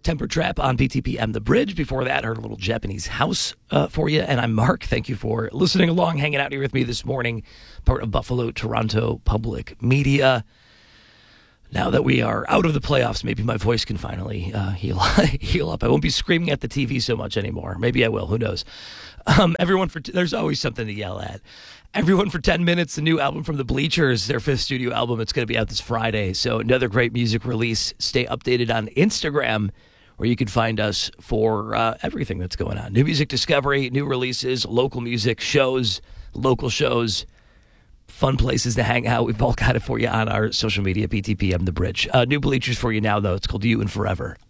Temper Trap on BTPM The Bridge. Before that, heard a little Japanese house for you. And I'm Mark. Thank you for listening along, hanging out here with me this morning, part of Buffalo Toronto Public Media. Now that we are out of the playoffs, maybe my voice can finally heal up. I won't be screaming at the TV so much anymore. Maybe I will. Who knows? There's always something to yell at. Everyone for 10 Minutes, the new album from the Bleachers, their 5th studio album. It's going to be out this Friday. So another great music release. Stay updated on Instagram, where you can find us for everything that's going on. New music discovery, new releases, local music, shows, local shows, fun places to hang out. We've all got it for you on our social media, BTPM The Bridge. New Bleachers for you now, though. It's called You and Forever.